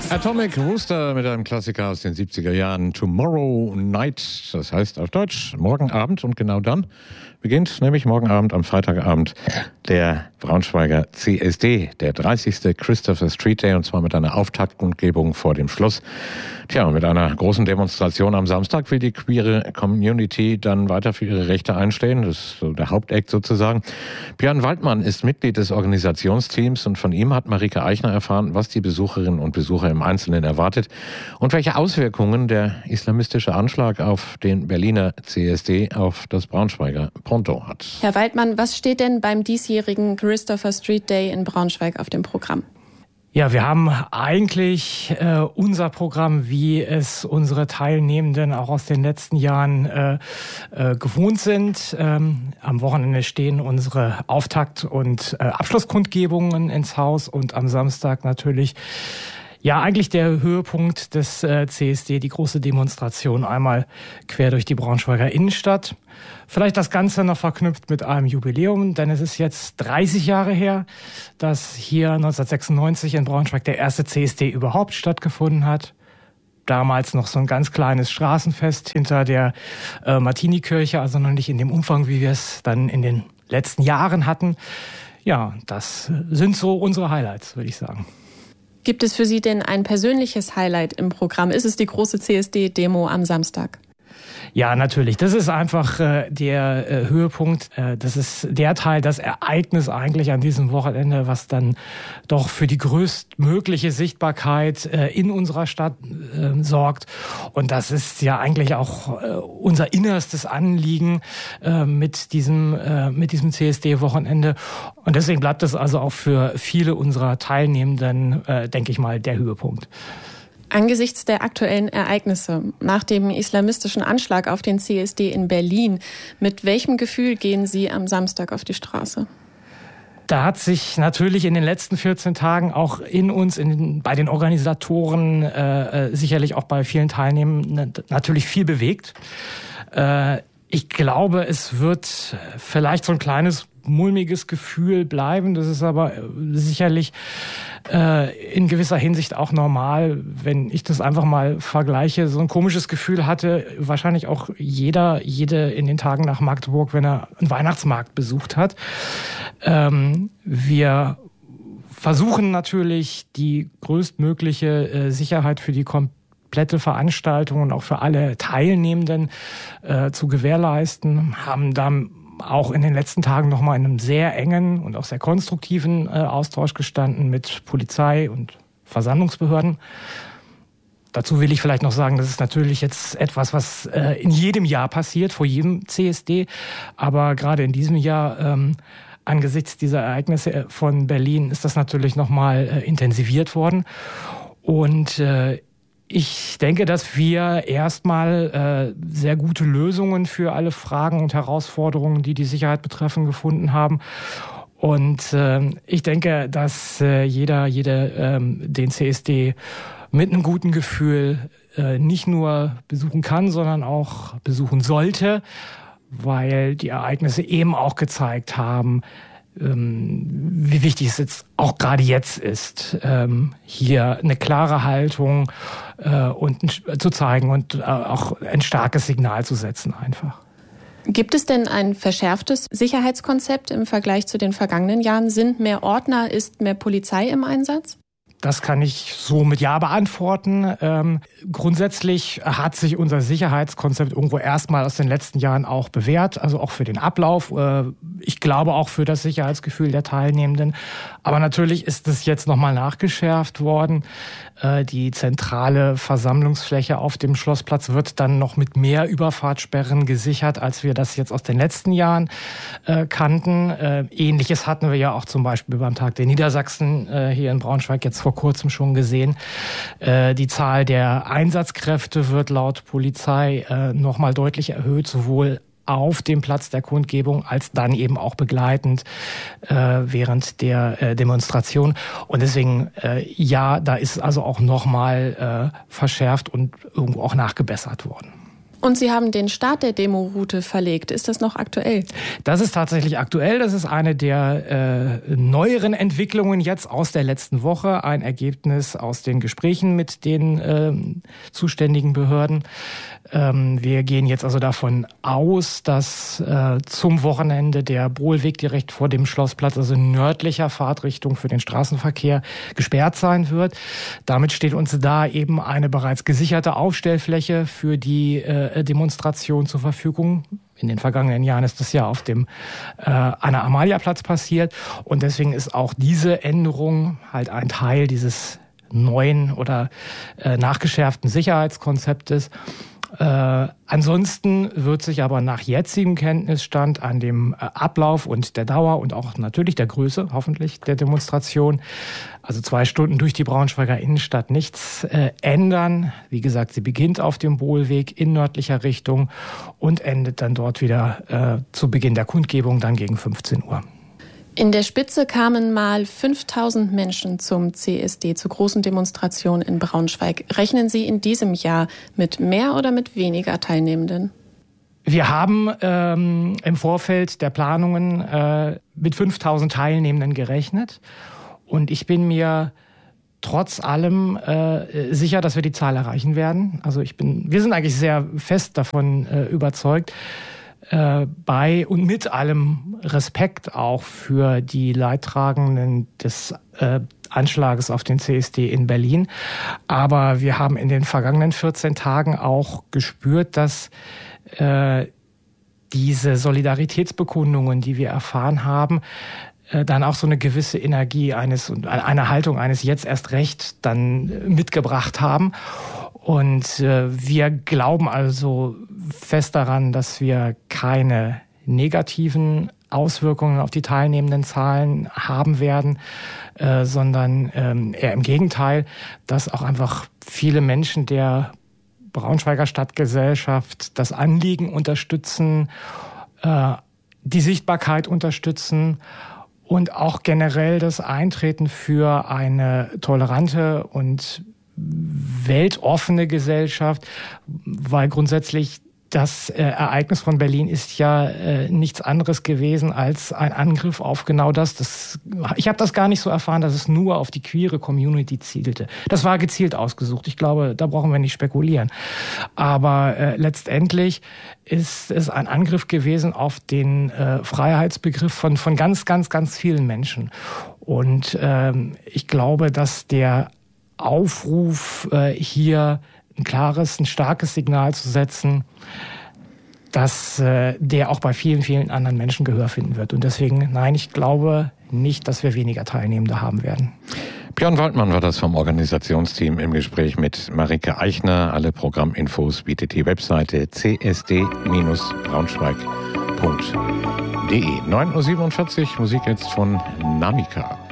Atomic Rooster mit einem Klassiker aus den 70er Jahren, Tomorrow Night, das heißt auf Deutsch morgen Abend, und genau dann beginnt nämlich morgen Abend am Freitagabend der Braunschweiger CSD, der 30. Christopher Street Day, und zwar mit einer Auftaktkundgebung vor dem Schloss. Tja, und mit einer großen Demonstration am Samstag will die queere Community dann weiter für ihre Rechte einstehen. Das ist so der Hauptakt sozusagen. Björn Waldmann ist Mitglied des Organisationsteams und von ihm hat Marike Eichner erfahren, was die Besucherinnen und Besucher im Einzelnen erwartet und welche Auswirkungen der islamistische Anschlag auf den Berliner CSD auf das Braunschweiger Ponto hat. Herr Waldmann, was steht denn beim diesjährigen Christopher Street Day in Braunschweig auf dem Programm? Ja, wir haben eigentlich unser Programm, wie es unsere Teilnehmenden auch aus den letzten Jahren gewohnt sind. Am Wochenende stehen unsere Auftakt- und Abschlusskundgebungen ins Haus und am Samstag natürlich ja eigentlich der Höhepunkt des CSD, die große Demonstration einmal quer durch die Braunschweiger Innenstadt. Vielleicht das Ganze noch verknüpft mit einem Jubiläum, denn es ist jetzt 30 Jahre her, dass hier 1996 in Braunschweig der erste CSD überhaupt stattgefunden hat. Damals noch so ein ganz kleines Straßenfest hinter der Martini-Kirche, also noch nicht in dem Umfang, wie wir es dann in den letzten Jahren hatten. Ja, das sind so unsere Highlights, würde ich sagen. Gibt es für Sie denn ein persönliches Highlight im Programm? Ist es die große CSD-Demo am Samstag? Ja, natürlich. Das ist einfach der Höhepunkt. Das ist der Teil, das Ereignis eigentlich an diesem Wochenende, was dann doch für die größtmögliche Sichtbarkeit in unserer Stadt sorgt. Und das ist ja eigentlich auch unser innerstes Anliegen mit diesem CSD-Wochenende. Und deswegen bleibt es also auch für viele unserer Teilnehmenden, denke ich mal, der Höhepunkt. Angesichts der aktuellen Ereignisse nach dem islamistischen Anschlag auf den CSD in Berlin, mit welchem Gefühl gehen Sie am Samstag auf die Straße? Da hat sich natürlich in den letzten 14 Tagen auch in uns, bei den Organisatoren, sicherlich auch bei vielen Teilnehmenden natürlich viel bewegt. Ich glaube, es wird vielleicht so ein kleines mulmiges Gefühl bleiben. Das ist aber sicherlich in gewisser Hinsicht auch normal, wenn ich das einfach mal vergleiche. So ein komisches Gefühl hatte wahrscheinlich auch jede in den Tagen nach Magdeburg, wenn er einen Weihnachtsmarkt besucht hat. Wir versuchen natürlich, die größtmögliche Sicherheit für die komplette Veranstaltung und auch für alle Teilnehmenden zu gewährleisten, haben dann auch in den letzten Tagen nochmal in einem sehr engen und auch sehr konstruktiven Austausch gestanden mit Polizei und Versammlungsbehörden. Dazu will ich vielleicht noch sagen, das ist natürlich jetzt etwas, was in jedem Jahr passiert, vor jedem CSD. Aber gerade in diesem Jahr, angesichts dieser Ereignisse von Berlin, ist das natürlich nochmal intensiviert worden. Und ich denke, dass wir erstmal sehr gute Lösungen für alle Fragen und Herausforderungen, die die Sicherheit betreffen, gefunden haben. Und ich denke, dass jede den CSD mit einem guten Gefühl nicht nur besuchen kann, sondern auch besuchen sollte, weil die Ereignisse eben auch gezeigt haben, wie wichtig es jetzt auch gerade jetzt ist, hier eine klare Haltung zu zeigen und auch ein starkes Signal zu setzen einfach. Gibt es denn ein verschärftes Sicherheitskonzept im Vergleich zu den vergangenen Jahren? Sind mehr Ordner, ist mehr Polizei im Einsatz? Das kann ich so mit Ja beantworten. Grundsätzlich hat sich unser Sicherheitskonzept irgendwo erstmal aus den letzten Jahren auch bewährt, also auch für den Ablauf. Ich glaube auch für das Sicherheitsgefühl der Teilnehmenden. Aber natürlich ist es jetzt nochmal nachgeschärft worden. Die zentrale Versammlungsfläche auf dem Schlossplatz wird dann noch mit mehr Überfahrtssperren gesichert, als wir das jetzt aus den letzten Jahren kannten. Ähnliches hatten wir ja auch zum Beispiel beim Tag der Niedersachsen hier in Braunschweig jetzt vor kurzem schon gesehen. Die Zahl der Einsatzkräfte wird laut Polizei nochmal deutlich erhöht, sowohl auf dem Platz der Kundgebung als dann eben auch begleitend während der Demonstration. Und deswegen, ja, da ist also auch nochmal verschärft und irgendwo auch nachgebessert worden. Und Sie haben den Start der Demoroute verlegt. Ist das noch aktuell? Das ist tatsächlich aktuell. Das ist eine der neueren Entwicklungen jetzt aus der letzten Woche. Ein Ergebnis aus den Gesprächen mit den zuständigen Behörden. Wir gehen jetzt also davon aus, dass zum Wochenende der Bohlweg direkt vor dem Schlossplatz, also in nördlicher Fahrtrichtung für den Straßenverkehr, gesperrt sein wird. Damit steht uns da eben eine bereits gesicherte Aufstellfläche für die Demonstration zur Verfügung. In den vergangenen Jahren ist das ja auf dem Anna-Amalia-Platz passiert. Und deswegen ist auch diese Änderung halt ein Teil dieses neuen oder nachgeschärften Sicherheitskonzeptes. Ansonsten wird sich aber nach jetzigem Kenntnisstand an dem Ablauf und der Dauer und auch natürlich der Größe, hoffentlich, der Demonstration, also 2 Stunden durch die Braunschweiger Innenstadt, nichts ändern. Wie gesagt, sie beginnt auf dem Bohlweg in nördlicher Richtung und endet dann dort wieder zu Beginn der Kundgebung, dann gegen 15 Uhr. In der Spitze kamen mal 5.000 Menschen zum CSD, zur großen Demonstration in Braunschweig. Rechnen Sie in diesem Jahr mit mehr oder mit weniger Teilnehmenden? Wir haben im Vorfeld der Planungen mit 5.000 Teilnehmenden gerechnet. Und ich bin mir trotz allem sicher, dass wir die Zahl erreichen werden. Also wir sind eigentlich sehr fest davon überzeugt. Bei und mit allem Respekt auch für die Leidtragenden des Anschlages auf den CSD in Berlin. Aber wir haben in den vergangenen 14 Tagen auch gespürt, dass diese Solidaritätsbekundungen, die wir erfahren haben, dann auch so eine gewisse Energie eine Haltung eines jetzt erst recht dann mitgebracht haben. Und wir glauben also fest daran, dass wir keine negativen Auswirkungen auf die teilnehmenden Zahlen haben werden, sondern eher im Gegenteil, dass auch einfach viele Menschen der Braunschweiger Stadtgesellschaft das Anliegen unterstützen, die Sichtbarkeit unterstützen und auch generell das Eintreten für eine tolerante und weltoffene Gesellschaft, weil grundsätzlich das Ereignis von Berlin ist ja nichts anderes gewesen als ein Angriff auf genau das. Ich habe das gar nicht so erfahren, dass es nur auf die queere Community zielte. Das war gezielt ausgesucht. Ich glaube, da brauchen wir nicht spekulieren. Aber letztendlich ist es ein Angriff gewesen auf den Freiheitsbegriff von ganz, ganz, ganz vielen Menschen. Und ich glaube, dass der Aufruf, hier ein starkes Signal zu setzen, dass der auch bei vielen, vielen anderen Menschen Gehör finden wird. Und deswegen, nein, ich glaube nicht, dass wir weniger Teilnehmende haben werden. Björn Waldmann war das vom Organisationsteam im Gespräch mit Marike Eichner. Alle Programminfos bietet die Webseite csd-braunschweig.de. 9.47 Uhr, Musik jetzt von Namika.